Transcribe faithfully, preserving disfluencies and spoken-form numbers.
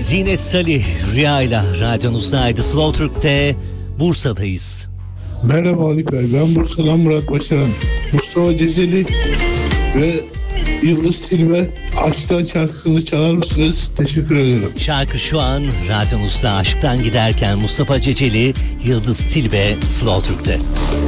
Zinet Salih Rüya ile radyonuzdaydı. Slow Türk'te Bursa'dayız. Merhaba Ali Bey, ben Bursa'dan Murat Başaran. Mustafa Ceceli ve Yıldız Tilbe Aşktan şarkısını çalar mısınız? Teşekkür ederim. Şarkı şu an radyonuzda. Aşktan giderken Mustafa Ceceli, Yıldız Tilbe Slow Türk'te.